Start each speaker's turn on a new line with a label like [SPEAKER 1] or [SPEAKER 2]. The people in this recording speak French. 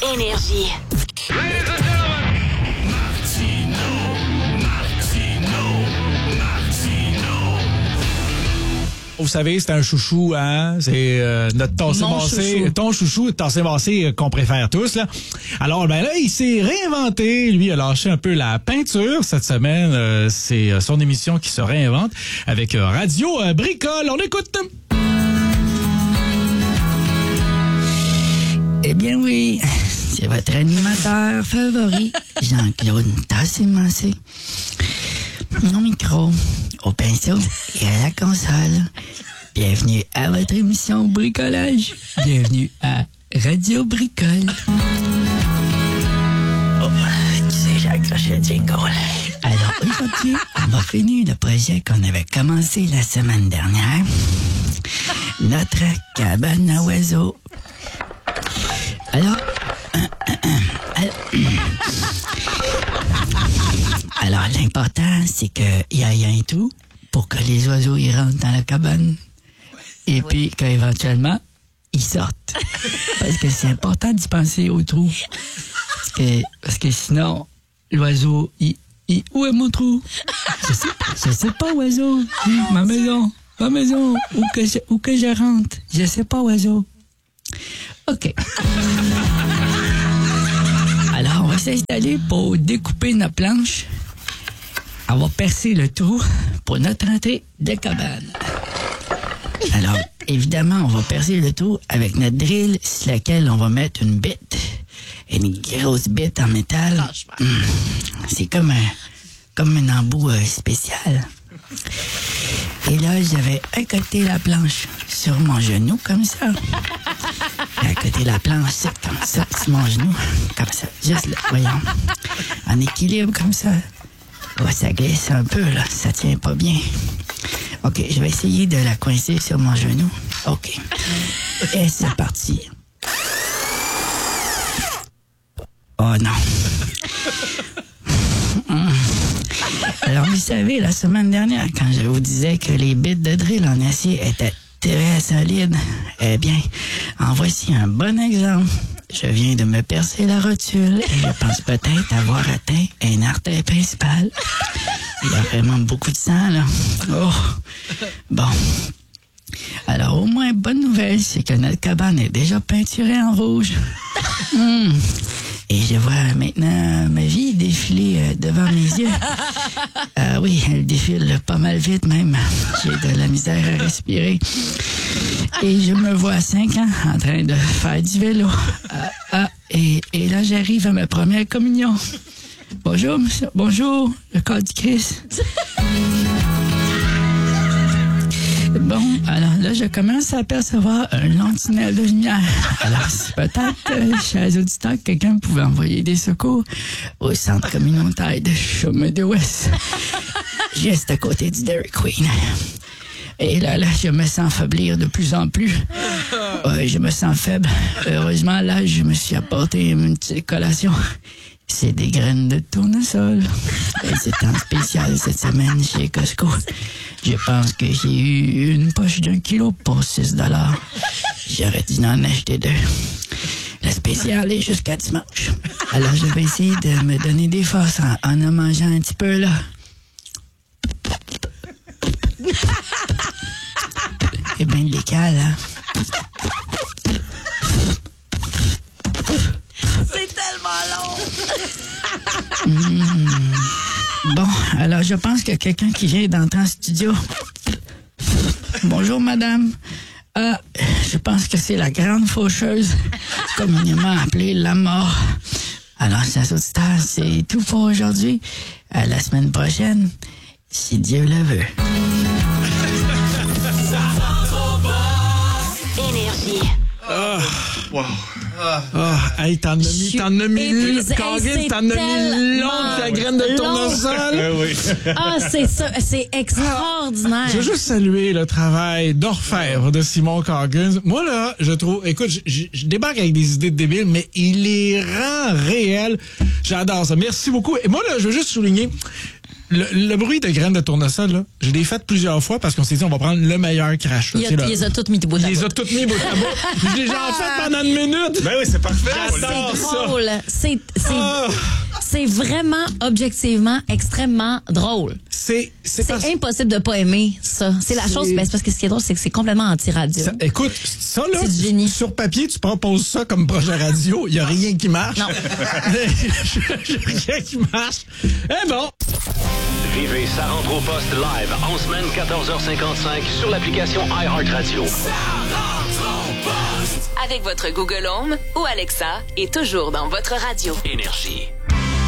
[SPEAKER 1] Énergie.
[SPEAKER 2] Vous savez, c'est un chouchou, hein? C'est notre tassé-massé. Ton chouchou, tassé-massé qu'on préfère tous, là. Alors, ben là, il s'est réinventé. Lui a lâché un peu la peinture cette semaine. C'est son émission qui se réinvente avec Radio Bricole. On écoute.
[SPEAKER 3] Eh bien oui, c'est votre animateur favori, Jean-Claude Tassé-Massé. Au micro, au pinceau et à la console. Bienvenue à votre émission Bricolage. Bienvenue à Radio Bricole. Oh, tu sais, j'ai accroché le jingle. Alors aujourd'hui, on va finir le projet qu'on avait commencé la semaine dernière. Notre cabane à oiseaux. Alors, l'important, c'est qu'il y ait un trou pour que les oiseaux ils rentrent dans la cabane. Et puis, qu'éventuellement, ils sortent. Parce que c'est important d'y penser au trou. Parce que sinon, l'oiseau, où est mon trou? Je sais pas, oiseau. Ma maison, où que je rentre. Je sais pas, oiseau. OK. Alors, on va s'installer pour découper notre planche. On va percer le trou pour notre entrée de cabane. Alors, évidemment, on va percer le trou avec notre drill sur laquelle on va mettre une bite. Une grosse bite en métal. C'est comme un embout spécial. Et là, j'avais accoté la planche sur mon genou, comme ça. J'ai accoté la planche comme ça, sur mon genou. Comme ça, juste là, voyons. En équilibre, comme ça. Ouais, ça glisse un peu, là. Ça tient pas bien. OK, je vais essayer de la coincer sur mon genou. OK. Et c'est parti. Oh non. Alors, vous savez, la semaine dernière, quand je vous disais que les bits de drill en acier étaient très solides, eh bien, en voici un bon exemple. Je viens de me percer la rotule et je pense peut-être avoir atteint une artère principale. Il y a vraiment beaucoup de sang, là. Oh! Bon. Alors, au moins, bonne nouvelle, c'est que notre cabane est déjà peinturée en rouge. Et je vois maintenant ma vie défiler devant mes yeux. Oui, elle défile pas mal vite même. J'ai de la misère à respirer. Et je me vois à 5 ans en train de faire du vélo. Et là, j'arrive à ma première communion. Bonjour, monsieur. Bonjour, le corps du Christ. Bon, alors là, je commence à apercevoir un long tunnel de lumière. Alors, si peut-être, chers auditeurs, quelqu'un pouvait envoyer des secours au centre communautaire de Chemin de l'Ouest, juste à côté du Dairy Queen. Et là, je me sens faiblir de plus en plus. Je me sens faible. Heureusement, là, je me suis apporté une petite collation. C'est des graines de tournesol. Et c'est en spécial cette semaine chez Costco. Je pense que j'ai eu une poche d'1 kilo pour 6 $. J'aurais dû en acheter 2. Le spécial est jusqu'à dimanche. Alors, je vais essayer de me donner des forces en mangeant un petit peu, là. C'est bien décal, hein?
[SPEAKER 1] C'est tellement long!
[SPEAKER 3] Bon, alors je pense qu'il y a quelqu'un qui vient d'entrer en studio. Bonjour, madame. Je pense que c'est la grande faucheuse, communément appelée la mort. Alors, chers auditeurs, c'est tout pour aujourd'hui. À la semaine prochaine, si Dieu le veut.
[SPEAKER 1] Énergie.
[SPEAKER 2] Wow. Hey, t'en as mis Corinne, t'en as mis long la graine de tournesol.
[SPEAKER 4] Oui. C'est ça, c'est extraordinaire.
[SPEAKER 2] Je veux juste saluer le travail d'orfèvre de Simon Coggins. Moi, là, je trouve, écoute, je débarque avec des idées de débiles, mais il les rend réelles. J'adore ça. Merci beaucoup. Et moi, là, je veux juste souligner, Le bruit de graines de tournesol, là, je l'ai fait plusieurs fois parce qu'on s'est dit, on va prendre le meilleur crash. Là,
[SPEAKER 4] Il les a toutes mis bout à bout.
[SPEAKER 2] Il les a toutes mis bout à bout. Je l'ai déjà fait pendant une minute.
[SPEAKER 5] Ben oui, c'est parfait.
[SPEAKER 2] J'adore
[SPEAKER 4] C'est drôle. C'est vraiment, objectivement, extrêmement drôle.
[SPEAKER 2] C'est
[SPEAKER 4] impossible de pas aimer ça. C'est la chose, c'est parce que ce qui est drôle, c'est que c'est complètement anti-radio.
[SPEAKER 2] Écoute, ça là,
[SPEAKER 4] c'est du génie.
[SPEAKER 2] Sur papier, tu proposes ça comme projet radio, il n'y a rien qui marche.
[SPEAKER 4] Non.
[SPEAKER 2] Rien qui marche. Eh bon.
[SPEAKER 6] Vivez Ça rentre au poste live en semaine 14h55 sur l'application iHeartRadio.
[SPEAKER 1] Avec votre Google Home ou Alexa et toujours dans votre radio.
[SPEAKER 6] Énergie.